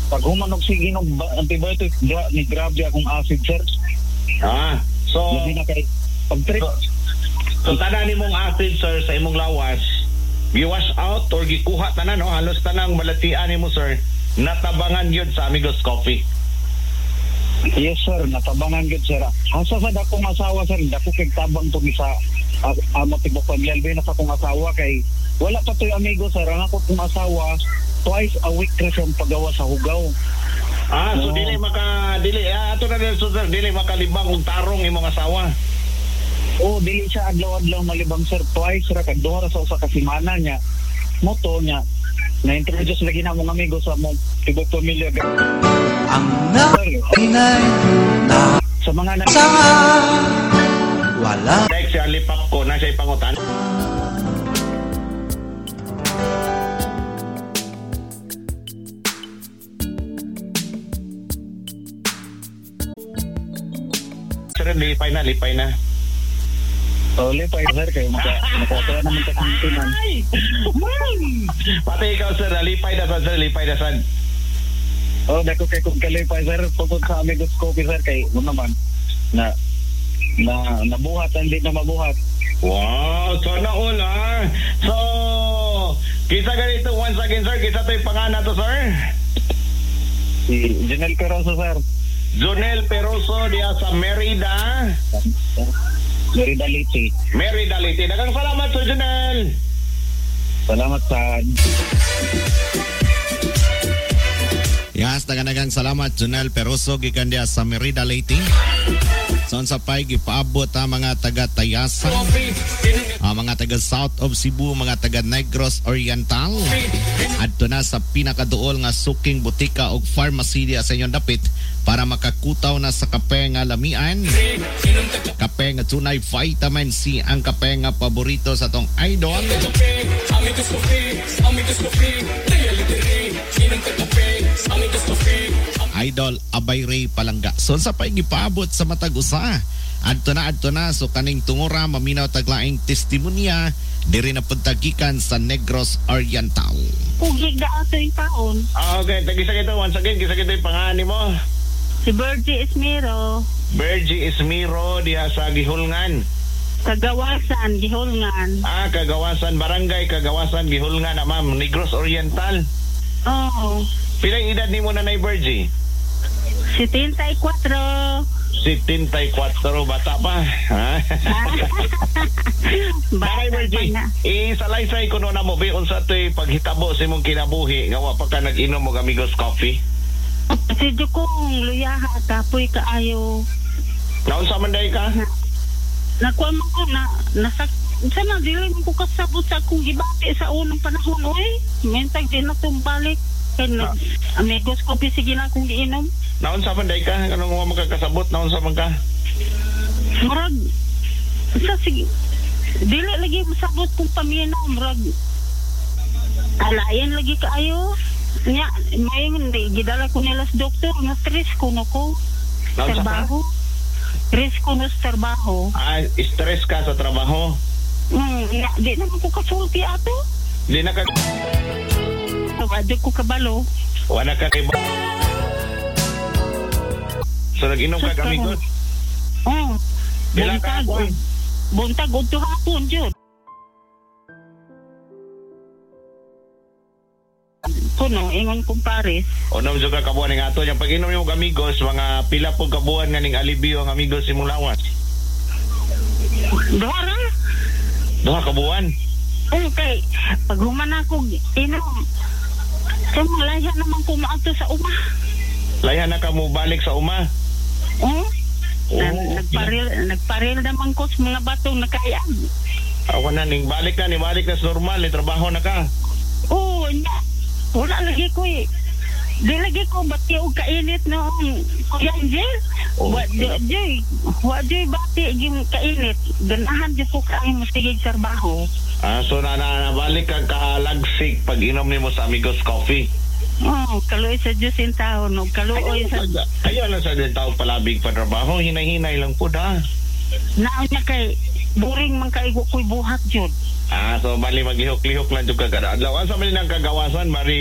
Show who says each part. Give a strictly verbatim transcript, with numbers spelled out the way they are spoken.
Speaker 1: pag humanog sige ng antibiotic, gra, ni grabe akong acid, sir.
Speaker 2: Ah, so...
Speaker 1: Labi na kay pag-trip.
Speaker 2: So, so tanan nimong acid, sir, sa imong lawas, gi-wash out or gikuha tanan, no? Halos tanang malatian nimo, sir, natabangan yun sa Amigos Coffee.
Speaker 1: Yes, sir. Natabangan gud, sir. Asa sa dakong asawa, sir, dako kay tabang to sa amo tibo pamilya na sa akong asawa kay wala pa to'y amigo, sir. Ang ako kong asawa, twice a week na siyang pagawa sa hugaw.
Speaker 2: Ah, so
Speaker 1: no.
Speaker 2: dili maka dili ah, ato na din, so, sir, dili makalibang og tarong imong asawa.
Speaker 1: Oh, dili siya adlaw-adlaw malibang, sir. Twice ra kag duha ra sa usa ka semana niya. Moto niya na-introduce lagi na mong amigo sa mong tibo pamilya.
Speaker 3: Ang nainay na
Speaker 1: sa mga na
Speaker 3: sa wala.
Speaker 2: Next, si Alipap ko na siya ipangutan. Sir, lipay na, lipay na.
Speaker 1: oh, lipay, sir, kayo makakaya naman sa kantinan.
Speaker 2: Pati ikaw, sir, lipay na sad, sir, lipay na sad.
Speaker 1: Oh, dako kay kung kalipay, sir, pupot sa Amigos Coffee, sir, kay mo naman na na nabuhat hindi na mabuhat.
Speaker 2: Wow, sana all, ah. So, kisa ganito, once again, sir, kisa to yung pangana to, sir?
Speaker 1: Si Junel Peroso, sir.
Speaker 2: Junel Peroso diya sa Merida.
Speaker 1: Merida Liti.
Speaker 2: Merida Liti. Dagang salamat, Sir Junel.
Speaker 1: Salamat sa...
Speaker 4: Yes, dagang salamat, Junel Peroso, gikan diya sa Merida Liti. Son sa pay gipaabot ang mga taga Tayasa, ang mga taga South of Cebu, mga taga Negros Oriental. Adto na sa pinakaduol nga suking butika og pharmacy diya sa inyong dapit para makakutaw na sa kape nga lamian. Kape nga tunay vitamin C, ang kape nga paborito sa tong idol. Idol Abay Ray Palangga. So sa pay gipaabot sa matag usa. Adto na adto na so kaning tungora maminaw taglaing testimonya diri na pagtagikan sa Negros Oriental.
Speaker 5: Pugig na ato yung taon.
Speaker 2: Ah, okay, tagisa kita once again, kisa kita yung pangani mo.
Speaker 5: Si Bergie Esmero.
Speaker 2: Bergie Esmero diya sa Gihulngan.
Speaker 5: Kagawasan, Gihulngan.
Speaker 2: Ah, Kagawasan, Barangay Kagawasan, Gihulngan na, ma'am. Negros Oriental.
Speaker 5: Oo.
Speaker 2: Pilang edad ni mo na na Bergie?
Speaker 5: seventy-four.
Speaker 2: seventy-four, bata pa. Ha? Nanay Bergie, isalaysay ko no na mo, biyon sa ito'y paghitabo sa imong kinabuhi, nga wa pa ka nag-inom mo Amigos Coffee.
Speaker 5: Si Jukong luyaha, kapoy kaayo.
Speaker 2: Naunsa man day ka?
Speaker 5: Nakuha mo ko na, nasak, sana dili mo ko kasabot sa akong gibati sa unang panahon, oy. Mentag din na itong balik. Kaya ah. Amigos Coffee, sige na akong giinom.
Speaker 2: Naunsa man day ka? Anong mga magkakasabot? Naunsa man ka?
Speaker 5: Murag, sa sige, dili lagi masabot kong paminaw, murag, alayan lagi kaayo. Nya, may hindi, gidala ko nila sa doktor, nga stress ko no ko. Trabaho. Stress ko no sa trabaho.
Speaker 2: Ah, stress ka sa trabaho?
Speaker 5: Hmm, ya, di naman ko kasulti ato.
Speaker 2: Di na ka...
Speaker 5: Wala ko kabalo.
Speaker 2: Wala ka kay... So, nag-inom ka Amigos?
Speaker 5: Oo.
Speaker 2: Bila ka ako?
Speaker 5: Buntag, unto hapon, Jud. Kuno, ingon kong pares.
Speaker 2: O nung ka kabuan ng ato, yung pag-inom yung Amigos, mga pila po kabuan nga ning alibyo ang Amigos imong lawas.
Speaker 5: Doha ra?
Speaker 2: Doha kabuan?
Speaker 5: Okay. Pag human ako, inom. Sa malaya naman ko maato sa uma.
Speaker 2: Laya na ka mo balik sa uma?
Speaker 5: Oo.
Speaker 2: Oh,
Speaker 5: Na, nagparil, nagparil naman ko sa mga batong nakayaan.
Speaker 2: Awa na, ning balik na, ning balik na sa normal, ni trabaho na ka.
Speaker 5: Oo, na. Wala lagi ko eh. Di lagi ko bati o kainit noong Kuya Angel.
Speaker 2: Oh,
Speaker 5: Wa di wa di bati yung kainit. Ganahan di ko kain masigig sa trabaho.
Speaker 2: Ah, so na, na nabalik ka kalagsik pag inom nimo sa Amigos Coffee.
Speaker 5: Oh, kaluoy sa Diyos in taon. No? Kaluoy sa...
Speaker 2: Ayaw lang sa din tao palabig pa trabaho. Hinay-hinay lang po da.
Speaker 5: Naon niya kay... Boring man kaigo ko'y buhat, Jud.
Speaker 2: Ah, so bali maglihok-lihok lang yung kagada. Adlaw, sa mali ng kagawasan, Mari